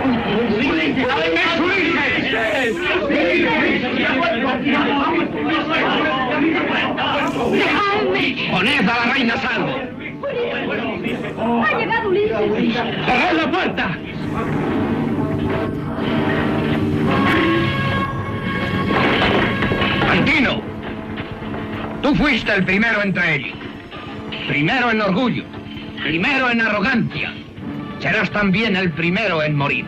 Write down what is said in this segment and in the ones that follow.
¡Dejadme! ¡Poned a la reina a salvo! ¡Ha llegado Ulises! ¡Cerrad la puerta! Antino, tú fuiste el primero entre ellos. Primero en orgullo, primero en arrogancia. Serás también el primero en morir.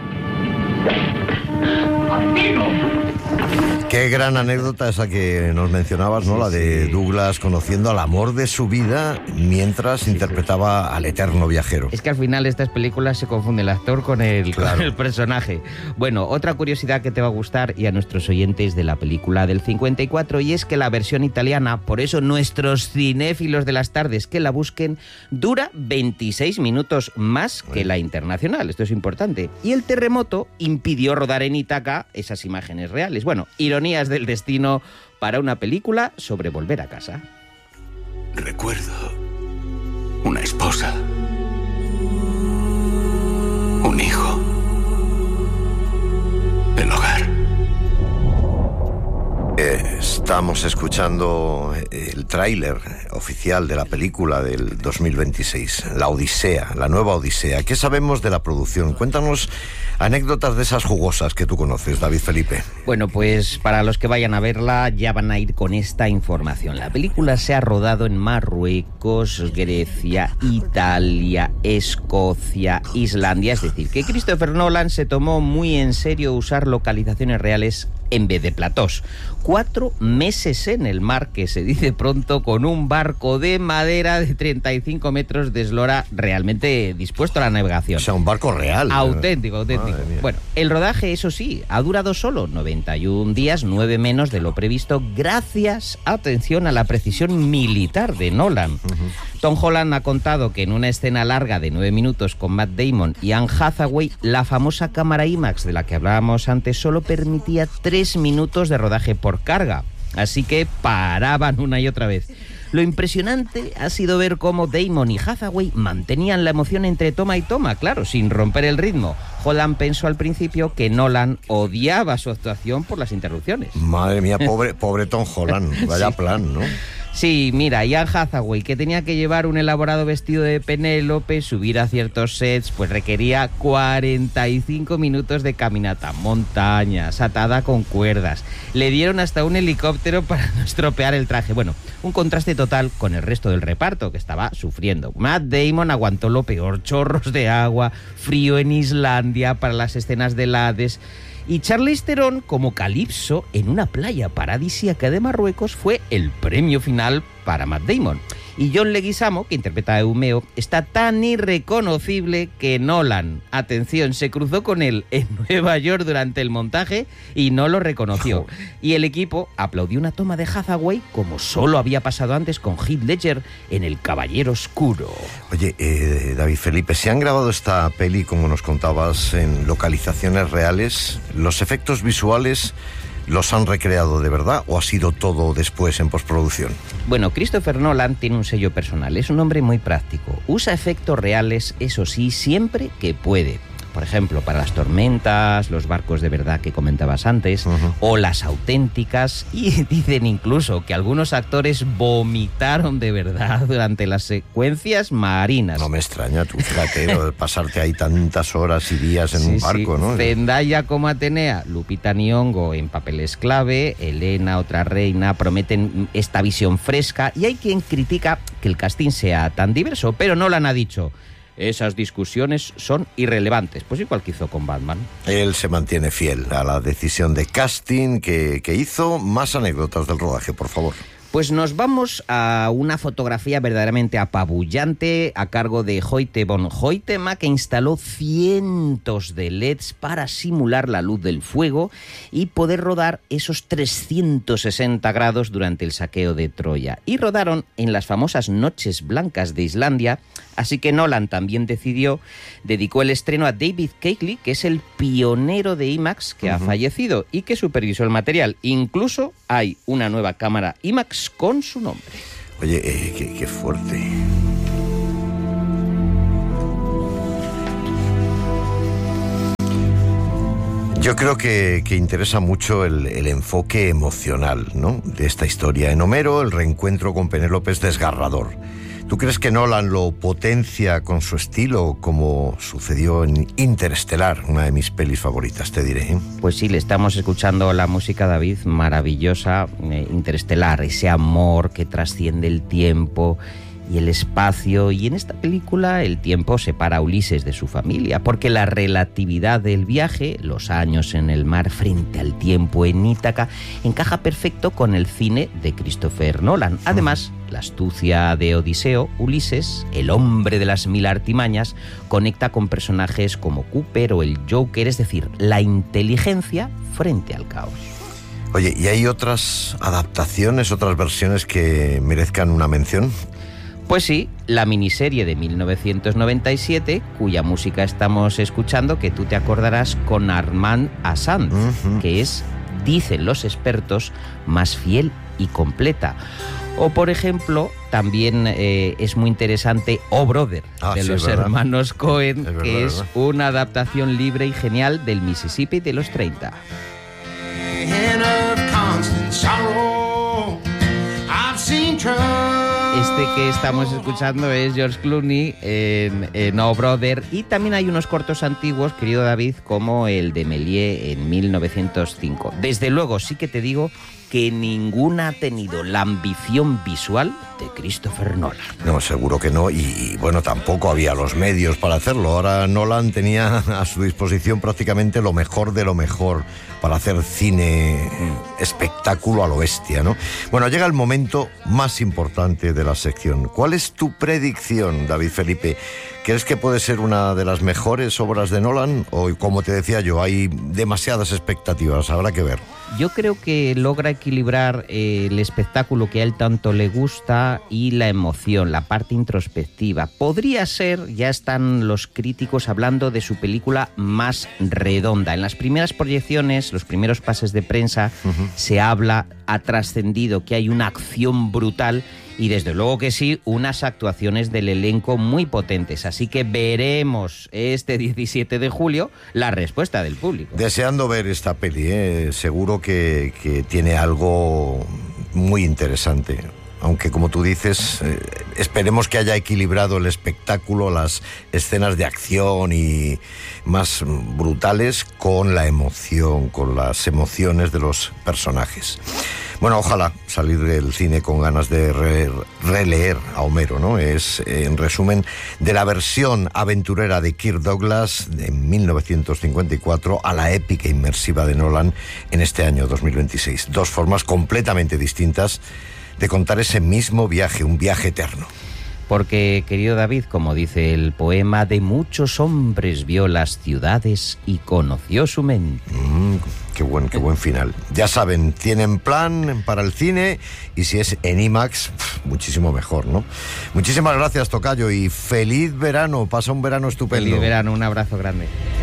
¡Antino! Qué gran anécdota esa que nos mencionabas, ¿no? La de Douglas conociendo al amor de su vida mientras interpretaba al eterno viajero. Es que al final estas películas se confunde el actor con el personaje. Bueno, otra curiosidad que te va a gustar y a nuestros oyentes de la película del 54, y es que la versión italiana, por eso nuestros cinéfilos de las tardes que la busquen, dura 26 minutos más que la internacional. Esto es importante. Y el terremoto impidió rodar en Ítaca esas imágenes reales. Bueno, ironías del destino para una película sobre volver a casa. Recuerdo una esposa, un hijo, el hogar. Estamos escuchando el tráiler oficial de la película del 2026, La Odisea, la nueva Odisea. ¿Qué sabemos de la producción? Cuéntanos anécdotas de esas jugosas que tú conoces, David Felipe. Bueno, pues para los que vayan a verla ya van a ir con esta información. La película se ha rodado en Marruecos, Grecia, Italia, Escocia, Islandia. Es decir, que Christopher Nolan se tomó muy en serio usar localizaciones reales en vez de platós. 4 meses en el mar, que se dice pronto, con un barco de madera de 35 metros de eslora realmente dispuesto a la navegación. O sea, un barco real. Auténtico. Bueno, el rodaje, eso sí, ha durado solo 91 días, 9 menos de lo previsto, gracias, atención, a la precisión militar de Nolan. Tom Holland ha contado que en una escena larga de 9 minutos con Matt Damon y Anne Hathaway, la famosa cámara IMAX de la que hablábamos antes solo permitía 3 minutos de rodaje por carga, así que paraban una y otra vez. Lo impresionante ha sido ver cómo Damon y Hathaway mantenían la emoción entre toma y toma, claro, sin romper el ritmo. Holland pensó al principio que Nolan odiaba su actuación por las interrupciones. Madre mía, pobre Tom Holland, vaya plan, ¿no? Sí, mira, y Anne Hathaway, que tenía que llevar un elaborado vestido de Penélope, subir a ciertos sets, pues requería 45 minutos de caminata, montañas, atada con cuerdas. Le dieron hasta un helicóptero para no estropear el traje. Bueno, un contraste total con el resto del reparto, que estaba sufriendo. Matt Damon aguantó lo peor, chorros de agua, frío en Islandia para las escenas del Hades. Y Charlize Theron como Calipso en una playa paradisíaca de Marruecos fue el premio final para Matt Damon. Y John Leguizamo, que interpreta a Eumeo, está tan irreconocible que Nolan, atención, se cruzó con él en Nueva York durante el montaje y no lo reconoció. Y el equipo aplaudió una toma de Hathaway como solo había pasado antes con Heath Ledger en El Caballero Oscuro. Oye, David Felipe, ¿se han grabado esta peli, como nos contabas, en localizaciones reales? ¿Los efectos visuales los han recreado de verdad o ha sido todo después en postproducción? Bueno, Christopher Nolan tiene un sello personal, es un hombre muy práctico. Usa efectos reales, eso sí, siempre que puede. Por ejemplo, para las tormentas, los barcos de verdad que comentabas antes, o las auténticas, y dicen incluso que algunos actores vomitaron de verdad durante las secuencias marinas. No me extraña, tú fíjate, pasarte ahí tantas horas y días en un barco, ¿no? Zendaya como Atenea, Lupita Nyong'o en papeles clave, Elena, otra reina, prometen esta visión fresca, y hay quien critica que el casting sea tan diverso, pero Nolan ha dicho: esas discusiones son irrelevantes, pues igual que hizo con Batman. Él se mantiene fiel a la decisión de casting que hizo. Más anécdotas del rodaje, por favor. Pues nos vamos a una fotografía verdaderamente apabullante a cargo de Hoyte von Hoytema, que instaló cientos de LEDs para simular la luz del fuego y poder rodar esos 360 grados durante el saqueo de Troya. Y rodaron en las famosas Noches Blancas de Islandia, así que Nolan también dedicó el estreno a David Keighley, que es el pionero de IMAX que ha fallecido y que supervisó el material. Incluso hay una nueva cámara IMAX con su nombre. Oye, qué fuerte. Yo creo que interesa mucho el enfoque emocional, ¿no?, de esta historia. En Homero, el reencuentro con Penélope es desgarrador. ¿Tú crees que Nolan lo potencia con su estilo, como sucedió en Interestelar, una de mis pelis favoritas, te diré, ¿eh? Pues sí, le estamos escuchando la música, David, maravillosa, Interestelar, ese amor que trasciende el tiempo y el espacio. Y en esta película el tiempo separa a Ulises de su familia, porque la relatividad del viaje, los años en el mar frente al tiempo en Ítaca, encaja perfecto con el cine de Christopher Nolan. Además, la astucia de Odiseo, Ulises, el hombre de las 1000 artimañas, conecta con personajes como Cooper o el Joker, es decir, la inteligencia frente al caos. Oye, ¿y hay otras adaptaciones, otras versiones que merezcan una mención? Pues sí, la miniserie de 1997, cuya música estamos escuchando, que tú te acordarás, con Armand Assad, que es, dicen los expertos, más fiel y completa. O, por ejemplo, también es muy interesante Oh Brother, de los hermanos Coen, que es una adaptación libre y genial del Mississippi de los 30. Este que estamos escuchando es George Clooney en Oh Brother, y también hay unos cortos antiguos, querido David, como el de Méliès en 1905. Desde luego, sí que te digo que ninguna ha tenido la ambición visual de Christopher Nolan. No, seguro que no, y bueno, tampoco había los medios para hacerlo. Ahora Nolan tenía a su disposición prácticamente lo mejor de lo mejor para hacer cine espectáculo a lo bestia, ¿no? Bueno, llega el momento más importante de la sección. ¿Cuál es tu predicción, David Felipe? ¿Crees que puede ser una de las mejores obras de Nolan? O, como te decía yo, hay demasiadas expectativas, habrá que ver. Yo creo que logra equilibrar el espectáculo que a él tanto le gusta y la emoción, la parte introspectiva. Podría ser, ya están los críticos hablando de su película más redonda. En las primeras proyecciones, los primeros pases de prensa, se habla, ha trascendido que hay una acción brutal y desde luego que sí, unas actuaciones del elenco muy potentes. Así que veremos este 17 de julio la respuesta del público. Deseando ver esta peli, seguro que tiene algo muy interesante. Aunque, como tú dices, esperemos que haya equilibrado el espectáculo, las escenas de acción y más brutales con la emoción, con las emociones de los personajes. Bueno, ojalá salir del cine con ganas de releer a Homero, ¿no? Es, en resumen, de la versión aventurera de Kirk Douglas en 1954 a la épica inmersiva de Nolan en este año 2026. Dos formas completamente distintas de contar ese mismo viaje, un viaje eterno. Porque, querido David, como dice el poema, de muchos hombres vio las ciudades y conoció su mente. Qué buen final. Ya saben, tienen plan para el cine y si es en IMAX, muchísimo mejor, ¿no? Muchísimas gracias, tocayo, y feliz verano. Pasa un verano estupendo. Feliz verano, un abrazo grande.